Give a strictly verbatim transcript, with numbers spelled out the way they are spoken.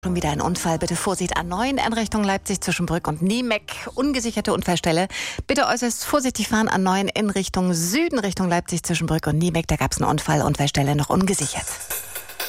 Schon wieder ein Unfall. Bitte Vorsicht A neun in Richtung Leipzig zwischen Brück und Niemeck. Ungesicherte Unfallstelle. Bitte äußerst vorsichtig fahren. A neun in Richtung Süden, Richtung Leipzig zwischen Brück und Niemeck. Da gab es einen Unfall. Unfallstelle noch ungesichert.